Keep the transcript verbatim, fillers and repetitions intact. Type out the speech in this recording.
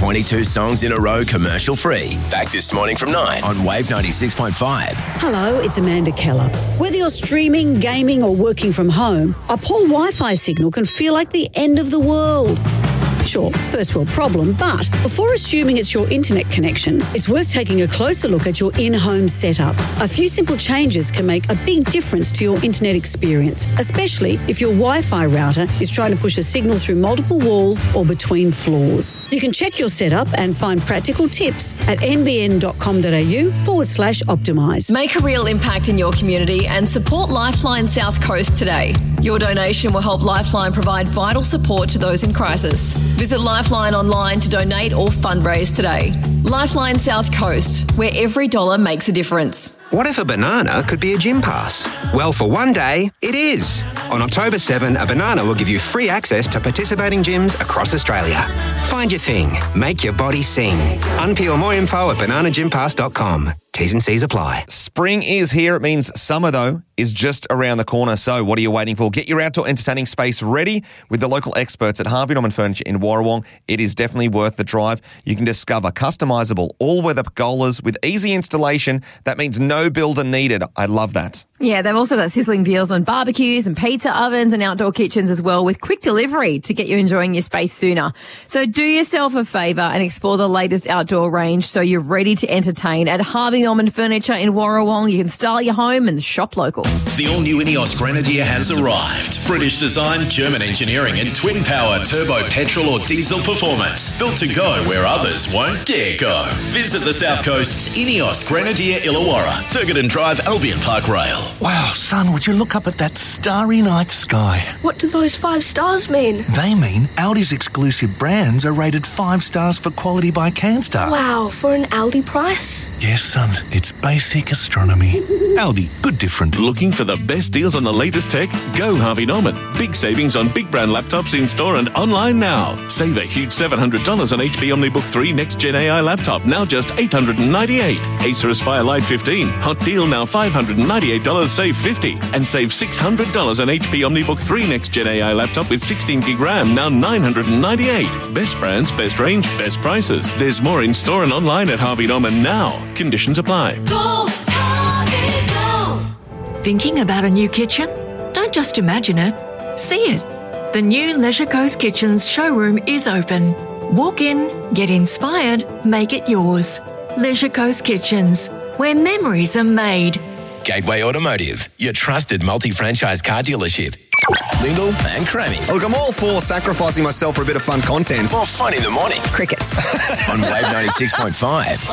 twenty-two songs in a row commercial free. Back this morning from nine on Wave ninety-six point five. Hello, it's Amanda Keller. Whether you're streaming, gaming or working from home, a poor Wi-Fi signal can feel like the end of the world. Sure, first world problem, but before assuming it's your internet connection, it's worth taking a closer look at your in-home setup. A few simple changes can make a big difference to your internet experience, especially if your Wi-Fi router is trying to push a signal through multiple walls or between floors. You can check your setup and find practical tips at nbn.com.au forward slash optimise. Make a real impact in your community and support Lifeline South Coast today. Your donation will help Lifeline provide vital support to those in crisis. Visit Lifeline online to donate or fundraise today. Lifeline South Coast, where every dollar makes a difference. What if a banana could be a gym pass? Well, for one day, it is. On October seventh, a banana will give you free access to participating gyms across Australia. Find your thing. Make your body sing. Unpeel more info at banana gym pass dot com. T's and C's apply. Spring is here. It means summer, though, is just around the corner. So what are you waiting for? Get your outdoor entertaining space ready with the local experts at Harvey Norman Furniture in Warrawong. It is definitely worth the drive. You can discover customisable all-weather pergolas with easy installation. That means no builder needed. I love that. Yeah, they've also got sizzling deals on barbecues and pizza ovens and outdoor kitchens as well, with quick delivery to get you enjoying your space sooner. So do yourself a favour and explore the latest outdoor range so you're ready to entertain at Harvey Norman Furniture in Warrawong. You can style your home and shop local. The all-new Ineos Grenadier has arrived. British design, German engineering and twin-power turbo petrol or diesel performance. Built to go where others won't dare go. Visit the South Coast's Ineos Grenadier Illawarra, Durgadon Drive, Albion Park Rail. Wow, son, would you look up at that starry night sky? What do those five stars mean? They mean Audi's exclusive brands are rated five stars for quality by CanStar. Wow, for an Audi price? Yes, son, it's basic astronomy. Audi, good different. Looking for the best deals on the latest tech? Go Harvey Norman. Big savings on big brand laptops in store and online now. Save a huge seven hundred dollars on H P OmniBook three Next Gen A I laptop, now just eight hundred ninety-eight dollars. Acer Aspire Lite fifteen, hot deal now five hundred ninety-eight dollars, save fifty dollars. And save six hundred dollars on H P OmniBook three Next Gen A I laptop with sixteen gig RAM, now nine hundred ninety-eight dollars. Best brands, best range, best prices. There's more in store and online at Harvey Norman now. Conditions apply. Go, Harvey, go. Thinking about a new kitchen? Don't just imagine it. See it. The new Leisure Coast Kitchens showroom is open. Walk in, get inspired, make it yours. Leisure Coast Kitchens, where memories are made. Gateway Automotive, your trusted multi-franchise car dealership. Lingle and Crammy. Look, I'm all for sacrificing myself for a bit of fun content. More fun in the morning. Crickets. On Wave ninety-six point five.